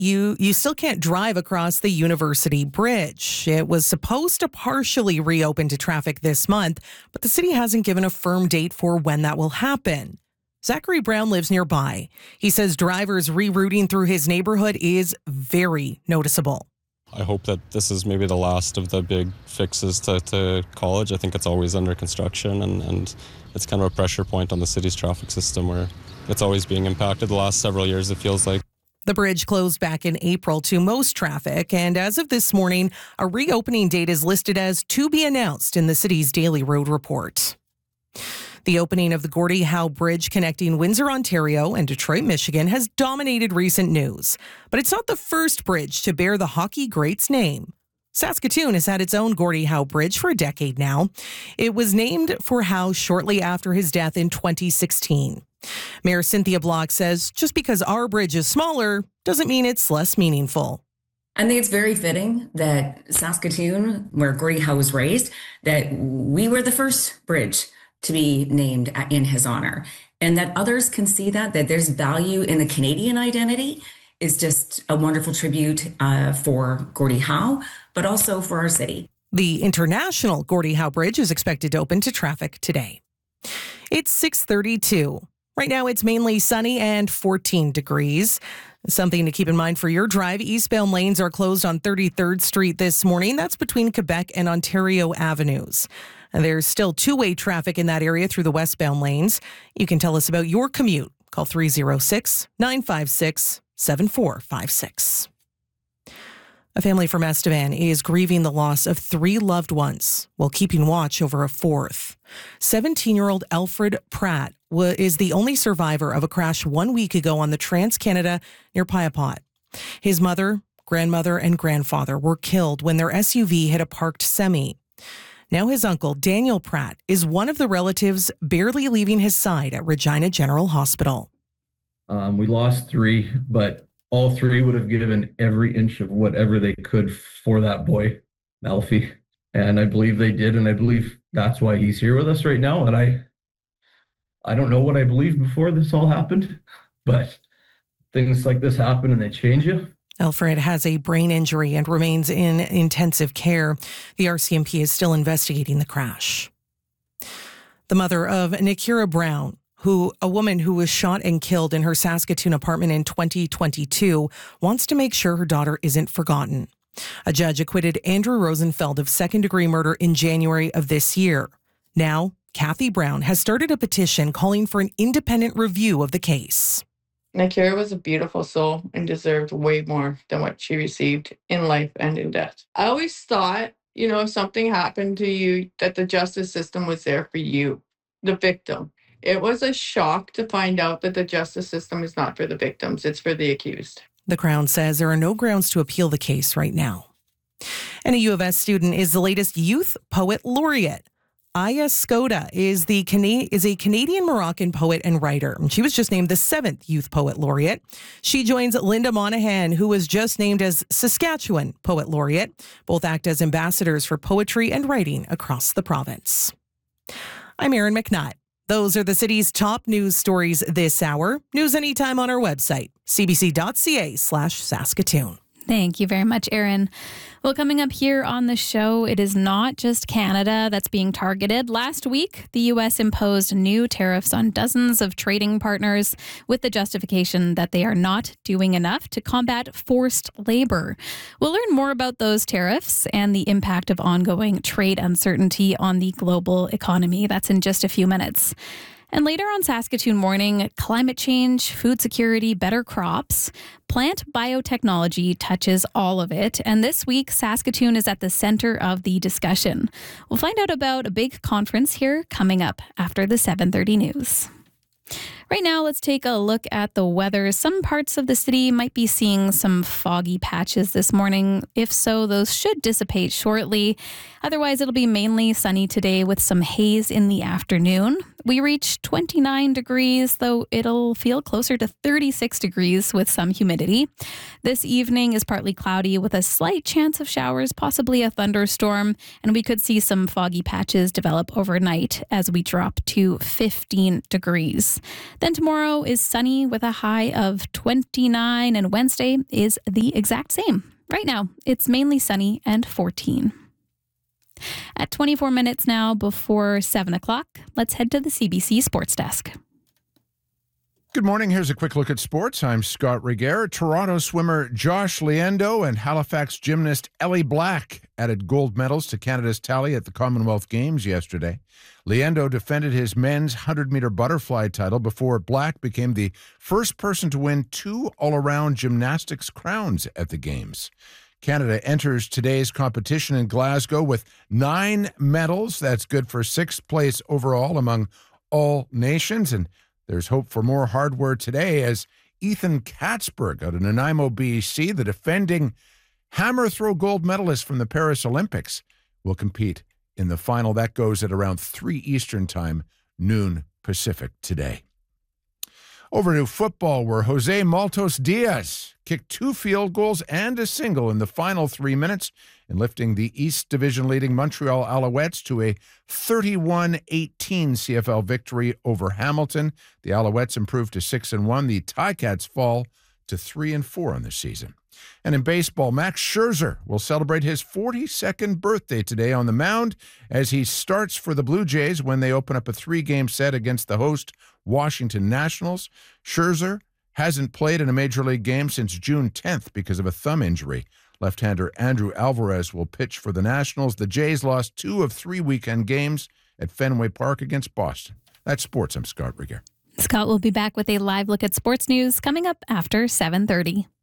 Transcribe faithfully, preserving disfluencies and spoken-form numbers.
you you still can't drive across the University Bridge. It was supposed to partially reopen to traffic this month, but the city hasn't given a firm date for when that will happen. Zachary Brown lives nearby. He says drivers rerouting through his neighborhood is very noticeable. I hope that this is maybe the last of the big fixes to, to college. I think it's always under construction, and, and it's kind of a pressure point on the city's traffic system where it's always being impacted. The last several years, it feels like. The bridge closed back in April to most traffic, and as of this morning, a reopening date is listed as to be announced in the city's daily road report. The opening of the Gordie Howe Bridge connecting Windsor, Ontario and Detroit, Michigan has dominated recent news. But it's not the first bridge to bear the hockey great's name. Saskatoon has had its own Gordie Howe Bridge for a decade now. It was named for Howe shortly after his death in twenty sixteen. Mayor Cynthia Block says just because our bridge is smaller doesn't mean it's less meaningful. I think it's very fitting that Saskatoon, where Gordie Howe was raised, that we were the first bridge to be named in his honor, and that others can see that, that there's value in the Canadian identity is just a wonderful tribute uh, for Gordie Howe, but also for our city. The international Gordie Howe Bridge is expected to open to traffic today. It's six thirty-two. Right now, it's mainly sunny and fourteen degrees. Something to keep in mind for your drive. Eastbound lanes are closed on thirty-third Street this morning. That's between Quebec and Ontario Avenues. And there's still two-way traffic in that area through the westbound lanes. You can tell us about your commute. Call three oh six, nine five six, seven four five six. A family from Estevan is grieving the loss of three loved ones while keeping watch over a fourth. seventeen-year-old Alfred Pratt is the only survivor of a crash one week ago on the Trans-Canada near Piapot. His mother, grandmother, and grandfather were killed when their S U V hit a parked semi. Now his uncle, Daniel Pratt, is one of the relatives barely leaving his side at Regina General Hospital. Um, we lost three, but all three would have given every inch of whatever they could for that boy, Alfie. And I believe they did, and I believe that's why he's here with us right now. And I I don't know what I believed before this all happened, but things like this happen and they change you. Alfred has a brain injury and remains in intensive care. The R C M P is still investigating the crash. The mother of Nikira Brown, who a woman who was shot and killed in her Saskatoon apartment in twenty twenty-two, wants to make sure her daughter isn't forgotten. A judge acquitted Andrew Rosenfeld of second-degree murder in January of this year. Now, Kathy Brown has started a petition calling for an independent review of the case. Nikira was a beautiful soul and deserved way more than what she received in life and in death. I always thought, you know, if something happened to you, that the justice system was there for you, the victim. It was a shock to find out that the justice system is not for the victims, it's for the accused. The Crown says there are no grounds to appeal the case right now. And a U of S student is the latest Youth Poet Laureate. Aya Skoda is the Cana- is a Canadian-Moroccan poet and writer. She was just named the seventh Youth Poet Laureate. She joins Linda Monahan, who was just named as Saskatchewan Poet Laureate. Both act as ambassadors for poetry and writing across the province. I'm Erin McNutt. Those are the city's top news stories this hour. News anytime on our website, cbc.ca slash Saskatoon. Thank you very much, Erin. Well, coming up here on the show, it is not just Canada that's being targeted. Last week, the U S imposed new tariffs on dozens of trading partners with the justification that they are not doing enough to combat forced labor. We'll learn more about those tariffs and the impact of ongoing trade uncertainty on the global economy. That's in just a few minutes. And later on Saskatoon Morning, climate change, food security, better crops. Plant biotechnology touches all of it. And this week, Saskatoon is at the center of the discussion. We'll find out about a big conference here coming up after the seven thirty news. Right now, let's take a look at the weather. Some parts of the city might be seeing some foggy patches this morning. If so, those should dissipate shortly. Otherwise, it'll be mainly sunny today with some haze in the afternoon. We reach twenty-nine degrees, though it'll feel closer to thirty-six degrees with some humidity. This evening is partly cloudy with a slight chance of showers, possibly a thunderstorm, and we could see some foggy patches develop overnight as we drop to fifteen degrees. Then tomorrow is sunny with a high of twenty-nine, and Wednesday is the exact same. Right now, it's mainly sunny and fourteen. At twenty-four minutes now before seven o'clock, let's head to the C B C Sports Desk. Good morning. Here's a quick look at sports. I'm Scott Regehr. Toronto swimmer Josh Leando and Halifax gymnast Ellie Black added gold medals to Canada's tally at the Commonwealth Games yesterday. Leando defended his men's one hundred meter butterfly title before Black became the first person to win two all-around gymnastics crowns at the Games. Canada enters today's competition in Glasgow with nine medals. That's good for sixth place overall among all nations, and there's hope for more hardware today as Ethan Katzberg out of Nanaimo, B C, the defending hammer throw gold medalist from the Paris Olympics, will compete in the final. That goes at around three Eastern time, noon Pacific today. Over to football, where Jose Maltos Diaz kicked two field goals and a single in the final three minutes in lifting the East Division leading Montreal Alouettes to a thirty-one eighteen C F L victory over Hamilton. The Alouettes improved to six and one. The Ticats fall to three and four on the season. And in baseball, Max Scherzer will celebrate his forty-second birthday today on the mound as he starts for the Blue Jays when they open up a three-game set against the host Washington Nationals. Scherzer hasn't played in a major league game since June tenth because of a thumb injury. Left-hander Andrew Alvarez will pitch for the Nationals. The Jays lost two of three weekend games at Fenway Park against Boston. That's sports. I'm Scott Regehr. Scott will be back with a live look at sports news coming up after seven thirty.